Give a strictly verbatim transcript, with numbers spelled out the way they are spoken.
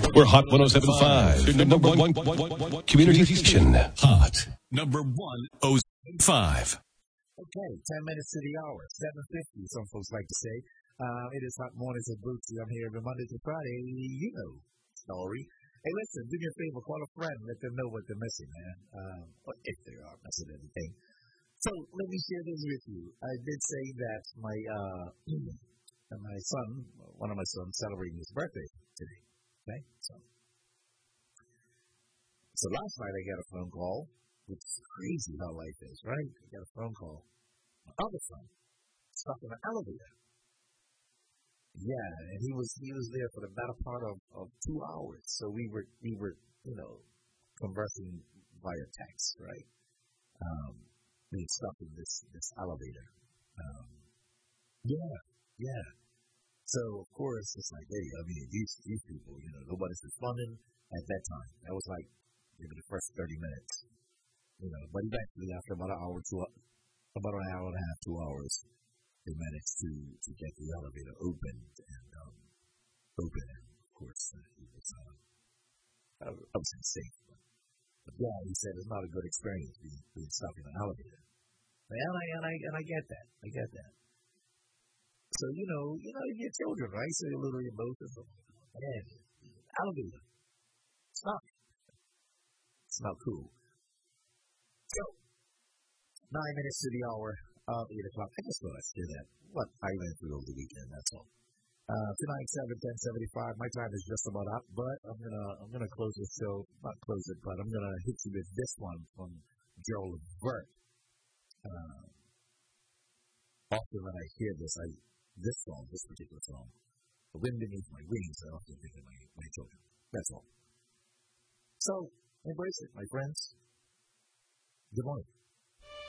We're Hot one oh seven point five. Your number one community station. Hot number one oh seven point five. Okay, ten minutes to the hour, seven fifty, some folks like to say. Uh, it is Hot Mornings with Bootsy. I'm here every Monday to Friday. You know, story. Hey, listen, do me a favor, call a friend, let them know what they're missing, man. Um, or if they are missing anything. So, let me share this with you. I did say that my, uh, my son, one of my sons, celebrating his birthday today. Okay, so. So last night I got a phone call, which is crazy how life is, right? I got a phone call. My other son, stuck in an elevator. Yeah, and he was he was there for the better part of, of two hours. So we were we were you know conversing via text, right? Um, being stuck in this this elevator. Um, yeah, yeah. So of course it's like, hey, I mean these these people, you know, nobody's responding at that time. That was like maybe the first thirty minutes, you know. But eventually, after about an hour, two about an hour and a half, two hours. They managed to, to get the elevator opened and um, open, and of course uh, he was uh, I would say safe, but, but yeah, he said it's not a good experience being, being stuck in an elevator, and I and I and I get that, I get that. So you know, you know, you get children, right? So you're a little emotional. Man, elevator, it's not, it's not cool. So nine minutes to the hour. Uh, eight o'clock. I just thought I'd share that. What I went through over the weekend, that's all. Uh, tonight, seven ten seventy-five. My time is just about up, but I'm gonna I'm gonna close the show. Not close it, but I'm gonna hit you with this one from Gerald Levert. Uh, often when I hear this, I this song, this particular song, "The Wind Beneath My Wings," I often think of my my children. That's all. So embrace it, my friends. Good morning.